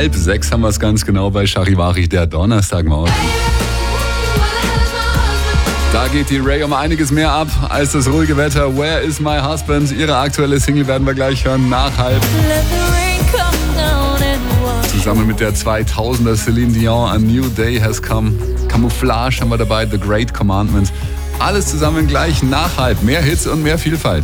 5:30 haben wir es ganz genau bei Charivari, der Donnerstagmorgen. Da geht die Ray um einiges mehr ab als das ruhige Wetter. Where is my husband? Ihre aktuelle Single werden wir gleich hören, nach 5:30. Zusammen mit der 2000er Celine Dion, A New Day Has Come. Camouflage haben wir dabei, The Great Commandment. Alles zusammen gleich nach 5:30. Mehr Hits und mehr Vielfalt.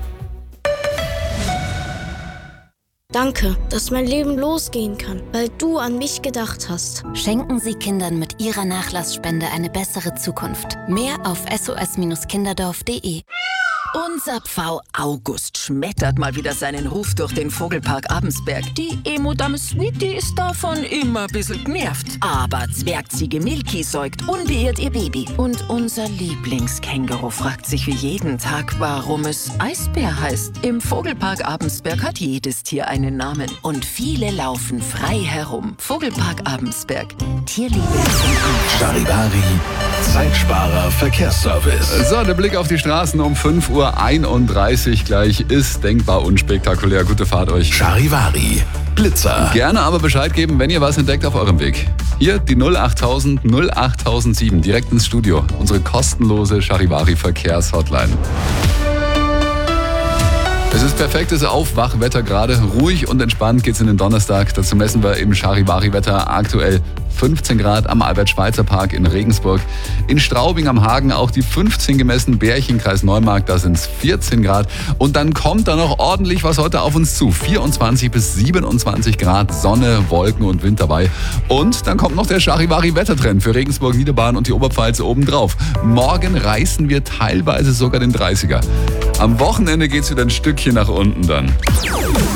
Danke, dass mein Leben losgehen kann, weil du an mich gedacht hast. Schenken Sie Kindern mit Ihrer Nachlassspende eine bessere Zukunft. Mehr auf sos-kinderdorf.de. Unser Pfau August schmettert mal wieder seinen Ruf durch den Vogelpark Abensberg. Die Emo-Dame Sweetie ist davon immer ein bisschen genervt. Aber Zwergziege Milky säugt unbeirrt ihr Baby. Und unser Lieblingskänguru fragt sich wie jeden Tag, warum es Eisbär heißt. Im Vogelpark Abensberg hat jedes Tier einen Namen. Und viele laufen frei herum. Vogelpark Abensberg. Tierliebe zum Anfassen. Charivari, Zeitsparer Verkehrsservice. So, der Blick auf die Straßen um 5:31 Uhr gleich ist denkbar unspektakulär. Gute Fahrt euch. Charivari, Blitzer. Gerne aber Bescheid geben, wenn ihr was entdeckt auf eurem Weg. Hier die 08000 08007 direkt ins Studio. Unsere kostenlose Charivari Verkehrshotline. Es ist perfektes Aufwachwetter gerade. Ruhig und entspannt geht's in den Donnerstag. Dazu messen wir im Charivari-Wetter aktuell 15 Grad am Albert-Schweitzer-Park in Regensburg. In Straubing am Hagen auch die 15 gemessen. Bärchen, Kreis Neumarkt, da sind's 14 Grad. Und dann kommt da noch ordentlich was heute auf uns zu. 24 bis 27 Grad, Sonne, Wolken und Wind dabei. Und dann kommt noch der Charivari-Wettertrend für Regensburg, Niederbayern und die Oberpfalz obendrauf. Morgen reißen wir teilweise sogar den 30er. Am Wochenende geht's wieder ein Stückchen nach unten dann.